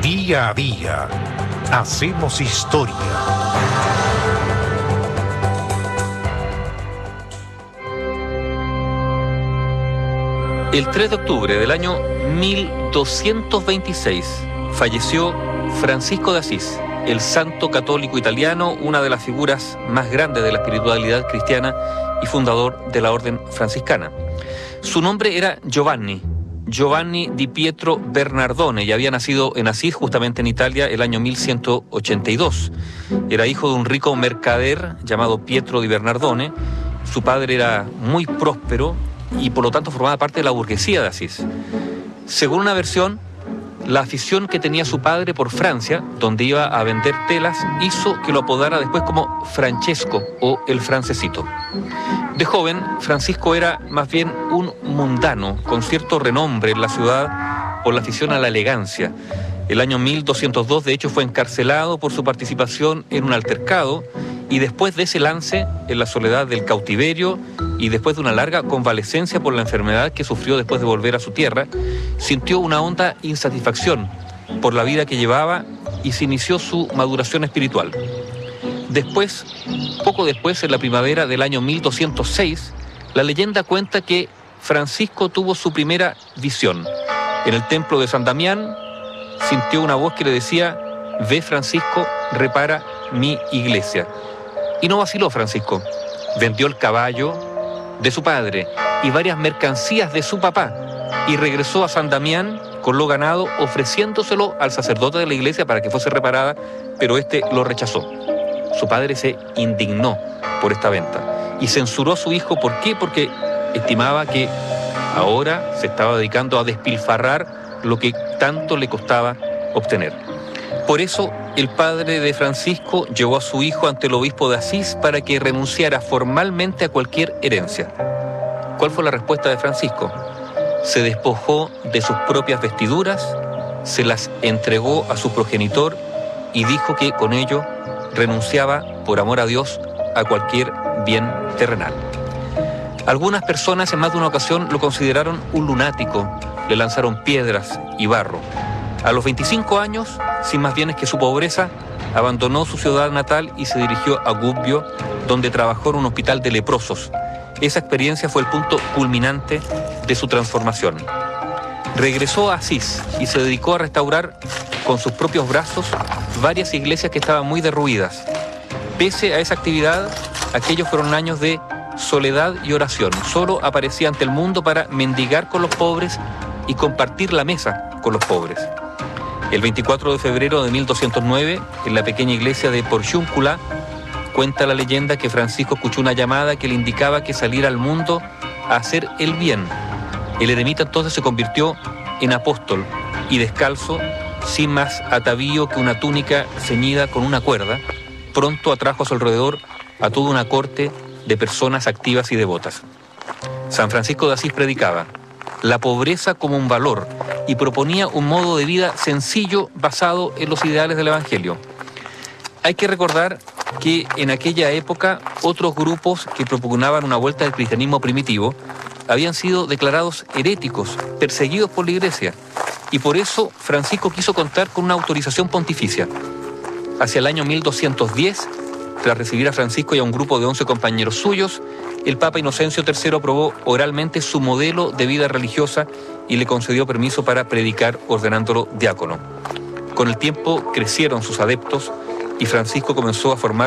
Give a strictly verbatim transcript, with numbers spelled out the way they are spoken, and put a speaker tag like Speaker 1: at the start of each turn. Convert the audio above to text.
Speaker 1: Día a día hacemos historia.
Speaker 2: El tres de octubre del año mil doscientos veintiséis falleció Francisco de Asís, el santo católico italiano, una de las figuras más grandes de la espiritualidad cristiana y fundador de la orden franciscana. Su nombre era Giovanni, Giovanni di Pietro Bernardone, y había nacido en Asís, justamente en Italia, el año mil ciento ochenta y dos. Era hijo de un rico mercader llamado Pietro di Bernardone. Su padre era muy próspero y por lo tanto formaba parte de la burguesía de Asís. Según una versión, la afición que tenía su padre por Francia, donde iba a vender telas, hizo que lo apodara después como Francesco o el francesito. De joven, Francisco era más bien un mundano, con cierto renombre en la ciudad por la afición a la elegancia. El año mil doscientos dos, de hecho, fue encarcelado por su participación en un altercado, y después de ese lance en la soledad del cautiverio y después de una larga convalecencia por la enfermedad que sufrió después de volver a su tierra, sintió una honda insatisfacción por la vida que llevaba y se inició su maduración espiritual. Después, poco después, en la primavera del año mil doscientos seis, la leyenda cuenta que Francisco tuvo su primera visión. En el templo de San Damián sintió una voz que le decía: «Ve, Francisco, repara mi iglesia». Y no vaciló Francisco. Vendió el caballo de su padre y varias mercancías de su papá y regresó a San Damián con lo ganado, ofreciéndoselo al sacerdote de la iglesia para que fuese reparada, pero este lo rechazó. Su padre se indignó por esta venta y censuró a su hijo. ¿Por qué? Porque estimaba que ahora se estaba dedicando a despilfarrar lo que tanto le costaba obtener. Por eso, el padre de Francisco llevó a su hijo ante el obispo de Asís para que renunciara formalmente a cualquier herencia. ¿Cuál fue la respuesta de Francisco? Se despojó de sus propias vestiduras, se las entregó a su progenitor y dijo que con ello renunciaba, por amor a Dios, a cualquier bien terrenal. Algunas personas en más de una ocasión lo consideraron un lunático, le lanzaron piedras y barro. A los veinticinco años, sin más bienes que su pobreza, abandonó su ciudad natal y se dirigió a Gubbio, donde trabajó en un hospital de leprosos. Esa experiencia fue el punto culminante de su transformación. Regresó a Asís y se dedicó a restaurar con sus propios brazos varias iglesias que estaban muy derruidas. Pese a esa actividad, aquellos fueron años de soledad y oración. Solo aparecía ante el mundo para mendigar con los pobres y compartir la mesa con los pobres. El veinticuatro de febrero de mil doscientos nueve, en la pequeña iglesia de Porciúncula, cuenta la leyenda que Francisco escuchó una llamada que le indicaba que saliera al mundo a hacer el bien. El eremita entonces se convirtió en apóstol y descalzo, sin más atavío que una túnica ceñida con una cuerda, pronto atrajo a su alrededor a toda una corte de personas activas y devotas. San Francisco de Asís predicaba la pobreza como un valor y proponía un modo de vida sencillo basado en los ideales del Evangelio. Hay que recordar que en aquella época otros grupos que propugnaban una vuelta al cristianismo primitivo habían sido declarados heréticos, perseguidos por la Iglesia, y por eso Francisco quiso contar con una autorización pontificia. Hacia el año mil doscientos diez, tras recibir a Francisco y a un grupo de once compañeros suyos, el Papa Inocencio tercero aprobó oralmente su modelo de vida religiosa y le concedió permiso para predicar, ordenándolo diácono. Con el tiempo crecieron sus adeptos y Francisco comenzó a formar